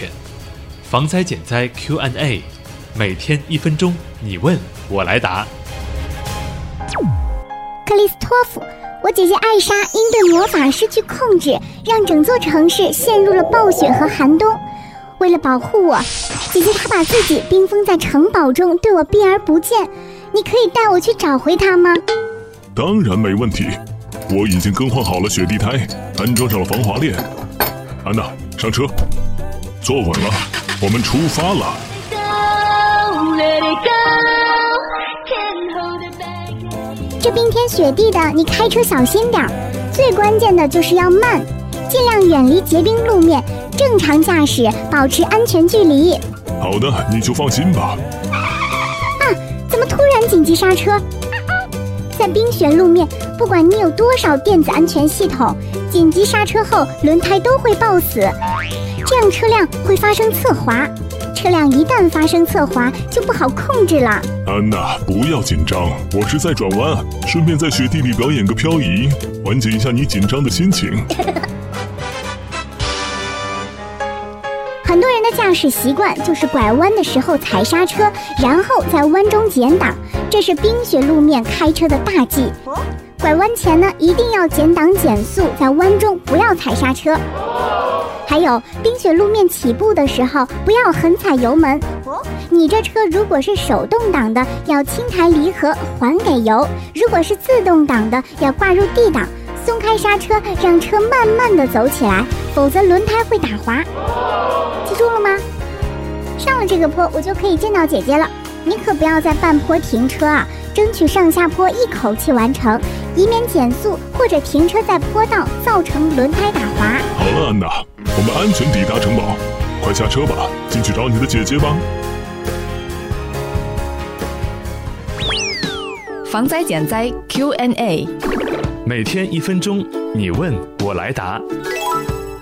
全。防灾减灾 Q&A， 每天1分钟，你问我来答。 克里斯托弗，我姐姐艾莎因对魔法失去控制，让整座城市陷入了暴雪和寒冬。为了保护我，姐姐她把自己冰封在城堡中，对我避而不见。你可以带我去找回她吗？ 当然没问题，我已经更换好了雪地胎，安装上了防滑链。安娜，上车，坐稳了，我们出发了。 这冰天雪地的，你开车小心点，最关键的就是要慢，尽量远离结冰路面，正常驾驶，保持安全距离。 好的，你就放心吧。 怎么突然紧急刹车？在冰雪路面，不管你有多少电子安全系统，紧急刹车后轮胎都会抱死，这样车辆会发生侧滑。车辆一旦发生侧滑，就不好控制了。 安娜，不要紧张，我是在转弯，顺便在雪地里表演个漂移，缓解一下你紧张的心情。 很多人的驾驶习惯就是拐弯的时候踩刹车，然后在弯中减档，这是冰雪路面开车的大忌。拐弯前呢，一定要减档减速，在弯中不要踩刹车。还有冰雪路面起步的时候，不要狠踩油门。你这车如果是手动挡的，要轻抬离合还给油；如果是自动挡的，要挂入 D 档，松开刹车，让车慢慢的走起来，否则轮胎会打滑。记住了吗？上了这个坡，我就可以见到姐姐了。你可不要在半坡停车啊，争取上下坡一口气完成，以免减速或者停车在坡道造成轮胎打滑。 好了，安娜，我们安全抵达城堡，快下车吧，进去找你的姐姐吧。 防灾减灾 Q&A， 每天1分钟，你问我来答。